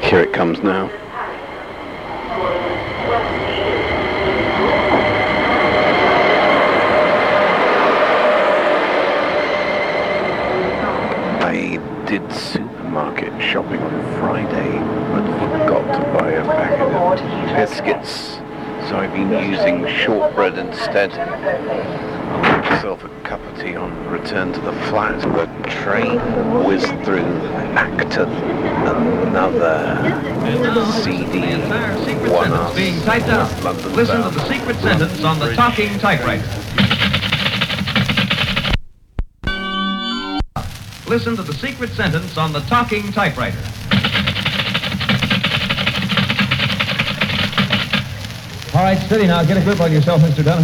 Here it comes now. I did supermarket shopping on Friday, but forgot to buy a packet of biscuits, so I've been using shortbread instead. Got myself a cup of tea on return to the flat. The train whizzed through Acton, another CD one us. Being typed out. Listen to the secret sentence on the talking typewriter. Listen to the secret sentence on the talking typewriter. All right, steady now. Get a grip on yourself, Mr. Dunn.